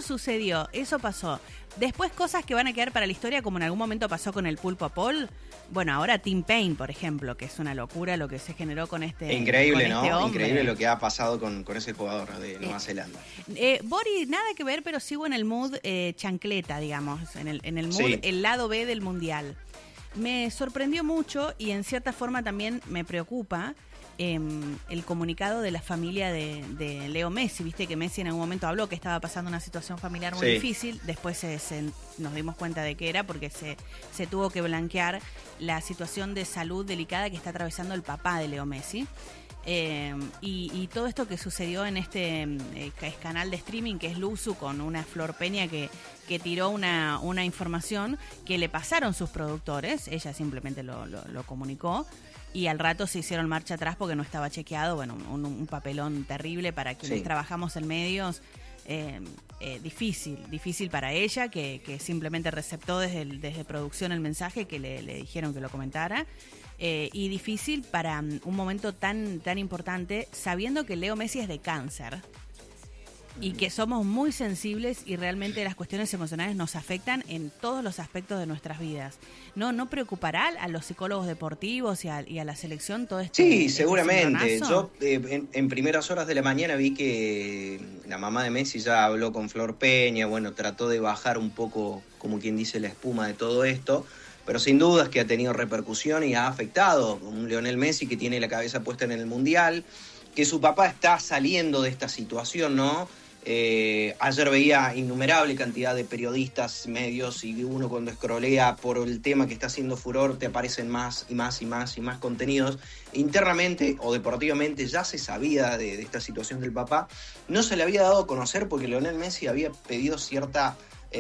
eso sucedió, eso pasó. Después cosas que van a quedar para la historia, como en algún momento pasó con el Pulpo Paul. Bueno, ahora Tim Payne, por ejemplo, que es una locura lo que se generó con este Increíble, con ¿no? este hombre. Increíble lo que ha pasado con ese jugador de Nueva Zelanda. Bori, nada que ver, pero sigo en el mood chancleta, digamos, en el mood, Sí. el lado B del Mundial. Me sorprendió mucho y en cierta forma también me preocupa el comunicado de la familia de Leo Messi. Viste que Messi en algún momento habló que estaba pasando una situación familiar muy difícil. Después nos dimos cuenta de que era porque se tuvo que blanquear la situación de salud delicada que está atravesando el papá de Leo Messi. Y todo esto que sucedió en este canal de streaming que es Luzu, con una Flor Peña que tiró una información que le pasaron sus productores. Ella simplemente lo comunicó. Y al rato se hicieron marcha atrás porque no estaba chequeado. Bueno, un papelón terrible para quienes trabajamos en medios. Difícil para ella, que simplemente receptó desde producción el mensaje que le dijeron que lo comentara. Y difícil para un momento tan importante, sabiendo que Leo Messi es de cáncer. Y que somos muy sensibles y realmente las cuestiones emocionales nos afectan en todos los aspectos de nuestras vidas. ¿No preocupará a los psicólogos deportivos y a la selección todo esto? Sí, seguramente. Yo en primeras horas de la mañana vi que la mamá de Messi ya habló con Flor Peña, bueno, trató de bajar un poco, como quien dice, la espuma de todo esto, pero sin dudas que ha tenido repercusión y ha afectado a un Lionel Messi que tiene la cabeza puesta en el Mundial, que su papá está saliendo de esta situación, ¿no? Ayer veía innumerable cantidad de periodistas, medios, y uno cuando escrolea por el tema que está haciendo furor te aparecen más y más contenidos. Internamente o deportivamente ya se sabía de esta situación del papá, no se le había dado a conocer porque Lionel Messi había pedido cierta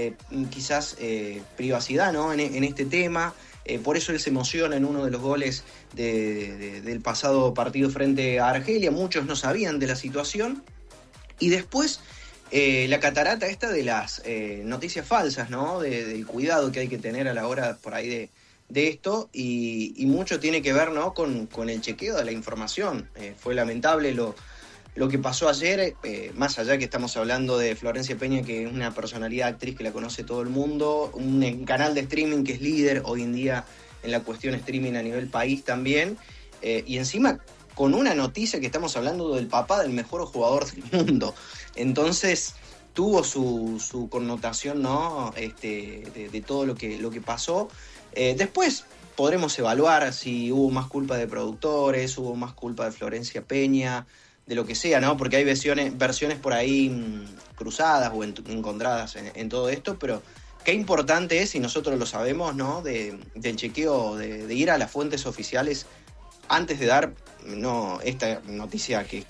privacidad, ¿no? en este tema. Por eso él se emociona en uno de los goles del pasado partido frente a Argelia. Muchos no sabían de la situación. Y después la catarata esta de las noticias falsas, ¿no? Del cuidado que hay que tener a la hora por ahí de esto. Y mucho tiene que ver, ¿no? con el chequeo de la información. Fue lamentable lo que pasó ayer, más allá que estamos hablando de Florencia Peña, que es una personalidad actriz que la conoce todo el mundo, un canal de streaming que es líder hoy en día en la cuestión streaming a nivel país también, y encima con una noticia que estamos hablando del papá del mejor jugador del mundo. Entonces tuvo su connotación, ¿no? De todo lo que pasó. Después podremos evaluar si hubo más culpa de productores, hubo más culpa de Florencia Peña, de lo que sea, ¿no? Porque hay versiones por ahí cruzadas o encontradas en todo esto, pero qué importante es, y nosotros lo sabemos, ¿no? Del chequeo, de ir a las fuentes oficiales antes de dar esta noticia que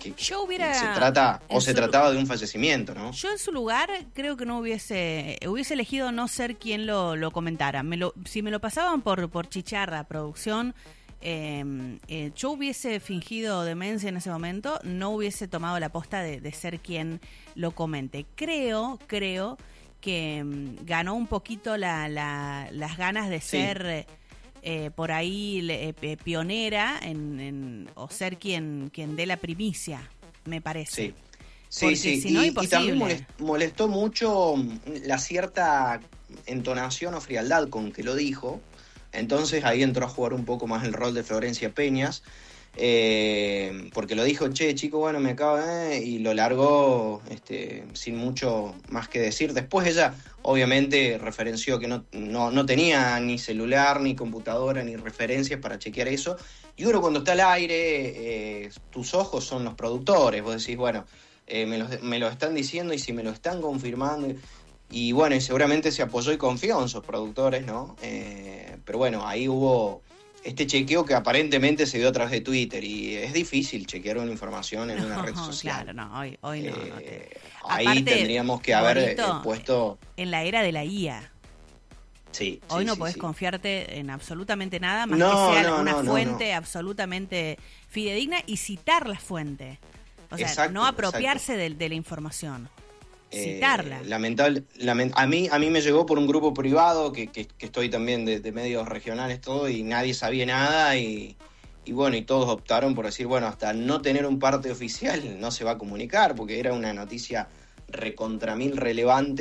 se trataba de un fallecimiento, ¿no? Yo en su lugar creo que no hubiese elegido no ser quien lo comentara. Si me lo pasaban por chicharra, producción, yo hubiese fingido demencia en ese momento, no hubiese tomado la posta de ser quien lo comente. Creo que ganó un poquito las ganas de ser por ahí pionera o ser quien dé la primicia, me parece. Sí, si no, y imposible. también molestó mucho la cierta entonación o frialdad con que lo dijo. Entonces ahí entró a jugar un poco más el rol de Florencia Peñas, porque lo dijo, chico, bueno, me acabo y lo largó sin mucho más que decir. Después ella obviamente referenció que no tenía ni celular, ni computadora, ni referencias para chequear eso. Y uno cuando está al aire, tus ojos son los productores. Vos decís, bueno, me lo están diciendo y si me lo están confirmando. Y bueno, y seguramente se apoyó y confió en sus productores, ¿no? Pero bueno, ahí hubo este chequeo que aparentemente se dio a través de Twitter, y es difícil chequear una información en una red social. Claro, no, hoy no. Ahí Aparte, tendríamos que haber Bonito, puesto... En la era de la IA. Hoy no podés confiarte en absolutamente nada más que sea una fuente absolutamente fidedigna y citar la fuente. O sea, no apropiarse de la información. Citarla. A mí me llegó por un grupo privado que estoy también de medios regionales todo, y nadie sabía nada y bueno, y todos optaron por decir, bueno, hasta no tener un parte oficial no se va a comunicar, porque era una noticia recontra mil relevante.